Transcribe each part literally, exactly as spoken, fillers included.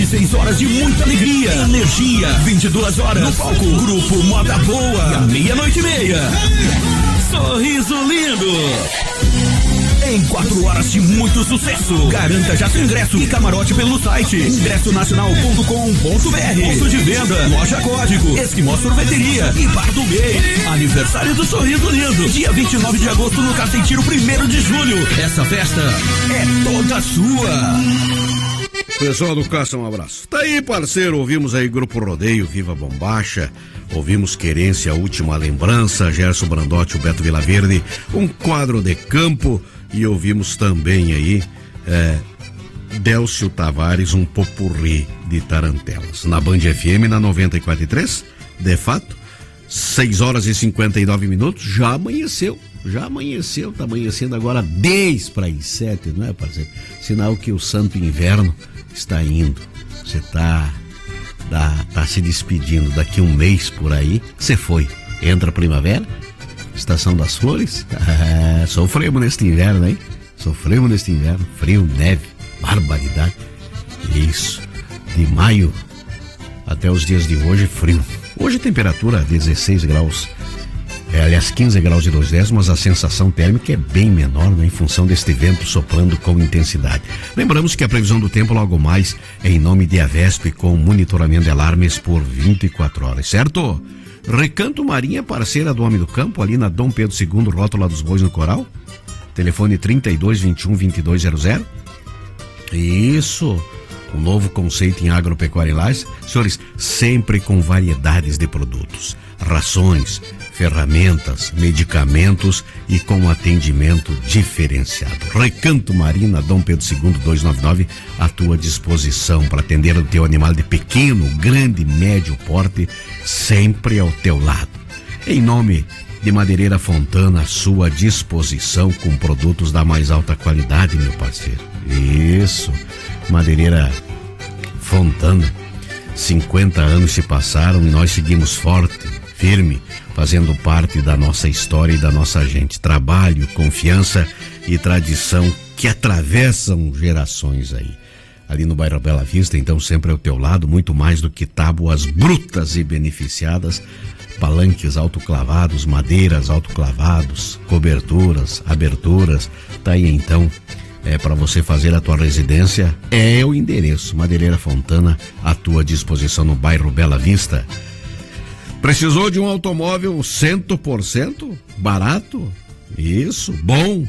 seis horas de muita alegria, energia. vinte e duas horas no palco, Grupo Moda Boa. E à meia-noite e meia, Sorriso Lindo. Em quatro horas de muito sucesso. Garanta já seu ingresso e camarote pelo site ingresso nacional ponto com ponto br. Ponto de venda, Loja Código, Esquimó Sorveteria e Bar do Bem. Aniversário do Sorriso Lindo, dia vinte e nove de agosto no Cacetiro, primeiro de julho. Essa festa é toda sua. Pessoal do Caça, um abraço. Tá aí, parceiro, ouvimos aí Grupo Rodeio, Viva Bombacha, ouvimos Querência, Última Lembrança, Gerson Brandotti, o Beto Vilaverde, Um Quadro de Campo, e ouvimos também aí é, Délcio Tavares, um popurrí de tarantelas. Na Band F M, na noventa e quatro ponto três, de fato, seis horas e cinquenta e nove minutos, já amanheceu. Já amanheceu, tá amanhecendo agora dez para as sete, não é, parceiro? Sinal que o santo inverno está indo. Você tá, tá, tá se despedindo daqui um mês por aí. Você foi. Entra a primavera, estação das flores. Ah, sofremos neste inverno, hein? Sofremos neste inverno. Frio, neve, barbaridade. Isso. De maio até os dias de hoje, frio. Hoje a temperatura dezesseis graus. É, aliás, quinze graus e dois décimos, a sensação térmica é bem menor, né, em função deste vento soprando com intensidade. Lembramos que a previsão do tempo logo mais é em nome de Avesp, com monitoramento de alarmes por vinte e quatro horas, certo? Recanto Marinha, parceira do Homem do Campo, ali na Dom Pedro segundo, Rótula dos Bois no Coral. Telefone trinta e dois, vinte e um, vinte e dois zero zero. Isso, um novo conceito em agropecuária e lajes. Senhores, sempre com variedades de produtos, rações, ferramentas, medicamentos e com atendimento diferenciado. Recanto Marina, Dom Pedro segundo, duzentos e noventa e nove, à tua disposição para atender o teu animal de pequeno, grande, médio porte, sempre ao teu lado. Em nome de Madeireira Fontana, à sua disposição com produtos da mais alta qualidade, meu parceiro. Isso, Madeireira Fontana, cinquenta anos se passaram e nós seguimos forte, firme, fazendo parte da nossa história e da nossa gente. Trabalho, confiança e tradição que atravessam gerações aí. Ali no bairro Bela Vista, então, sempre ao teu lado, muito mais do que tábuas brutas e beneficiadas, palanques autoclavados, madeiras autoclavados, coberturas, aberturas. Tá aí então, é para você fazer a tua residência, é o endereço, Madeireira Fontana, à tua disposição no bairro Bela Vista. Precisou de um automóvel cem por cento barato? Isso, bom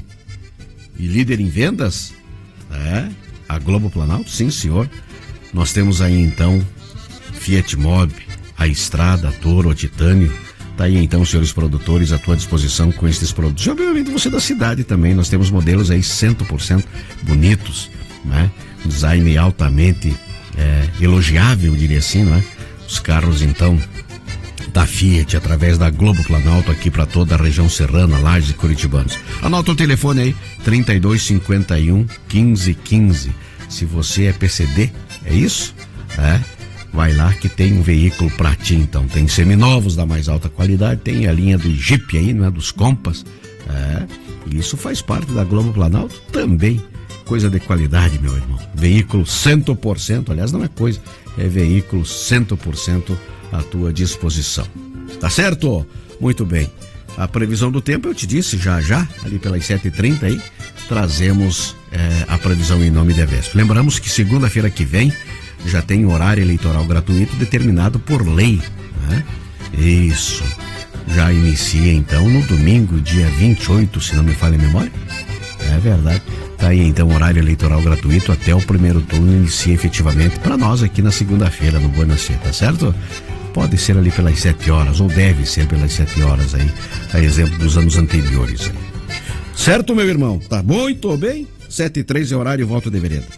e líder em vendas? É, a Globo Planalto, sim senhor. Nós temos aí então Fiat Mobi, a Estrada, a Toro, a Titânio. Tá aí então, senhores produtores, à tua disposição com estes produtos. E obviamente você da cidade também, nós temos modelos aí cem por cento bonitos, né? Design altamente é, elogiável, eu diria assim, não é? Os carros então da Fiat, através da Globo Planalto, aqui para toda a região serrana, Lages e Curitibanos. Anota o telefone aí, trinta e dois, cinquenta e um, quinze, quinze. Se você é P C D, é isso? É, vai lá que tem um veículo para ti, então. Tem seminovos da mais alta qualidade, tem a linha do Jeep aí, não é? Dos Compass. É, isso faz parte da Globo Planalto também. Coisa de qualidade, meu irmão. Veículo cem por cento, aliás, não é coisa, é veículo cem por cento à tua disposição. Tá certo? Muito bem. A previsão do tempo eu te disse já já, ali pelas sete e trinta aí, trazemos é, a previsão em nome da Vesp. Lembramos que segunda-feira que vem já tem horário eleitoral gratuito determinado por lei, né? Isso. Já inicia então no domingo, dia vinte e oito, se não me falha a memória. É verdade. Tá aí então horário eleitoral gratuito até o primeiro turno inicia efetivamente para nós aqui na segunda-feira no Buenasê, tá certo? Pode ser ali pelas sete horas, ou deve ser pelas sete horas aí, a exemplo dos anos anteriores aí. Certo, meu irmão? Tá bom e tô bem? sete e três é horário, volta de vereda.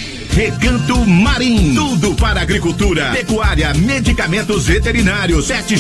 Recanto Marim, tudo para agricultura, pecuária, medicamentos veterinários, sete